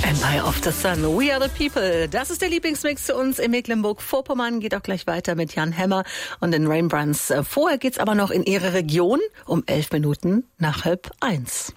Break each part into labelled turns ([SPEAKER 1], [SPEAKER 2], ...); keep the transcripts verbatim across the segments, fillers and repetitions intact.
[SPEAKER 1] Empire of the Sun, We Are the People. Das ist der Lieblingsmix für uns in Mecklenburg-Vorpommern. Geht auch gleich weiter mit Jan Hemmer und den Rainbrands. Vorher geht's aber noch in Ihre Region um elf Minuten nach halb eins.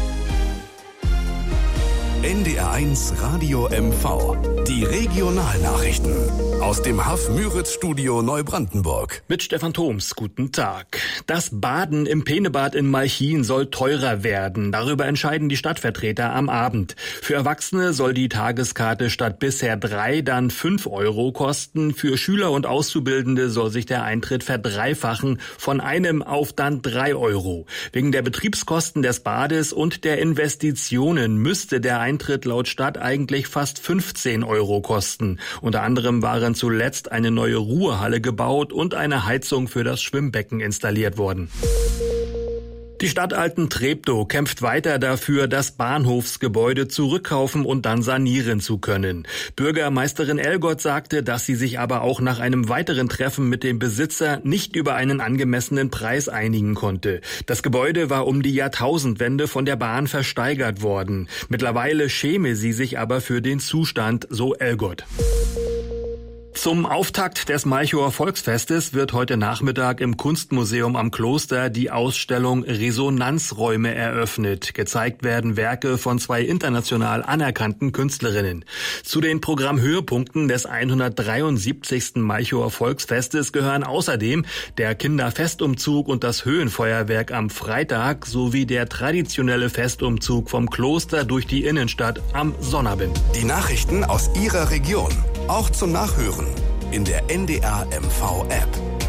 [SPEAKER 2] N D R eins Radio M V. Die Regionalnachrichten aus dem Haff-Müritz-Studio Neubrandenburg.
[SPEAKER 3] Mit Stefan Thoms, guten Tag. Das Baden im Peenebad in Malchin soll teurer werden. Darüber entscheiden die Stadtvertreter am Abend. Für Erwachsene soll die Tageskarte statt bisher drei dann fünf Euro kosten. Für Schüler und Auszubildende soll sich der Eintritt verdreifachen, von einem auf dann drei Euro. Wegen der Betriebskosten des Bades und der Investitionen müsste der Eintritt laut Stadt eigentlich fast fünfzehn Euro kosten. Unter anderem waren zuletzt eine neue Ruhehalle gebaut und eine Heizung für das Schwimmbecken installiert worden. Die Stadt Alten-Treptow kämpft weiter dafür, das Bahnhofsgebäude zurückkaufen und dann sanieren zu können. Bürgermeisterin Elgott sagte, dass sie sich aber auch nach einem weiteren Treffen mit dem Besitzer nicht über einen angemessenen Preis einigen konnte. Das Gebäude war um die Jahrtausendwende von der Bahn versteigert worden. Mittlerweile schäme sie sich aber für den Zustand, so Elgott. Zum Auftakt des Malchower Volksfestes wird heute Nachmittag im Kunstmuseum am Kloster die Ausstellung Resonanzräume eröffnet. Gezeigt werden Werke von zwei international anerkannten Künstlerinnen. Zu den Programmhöhepunkten des hundertdreiundsiebzigsten Malchower Volksfestes gehören außerdem der Kinderfestumzug und das Höhenfeuerwerk am Freitag sowie der traditionelle Festumzug vom Kloster durch die Innenstadt am Sonnabend.
[SPEAKER 2] Die Nachrichten aus Ihrer Region, auch zum Nachhören in der N D R M V App.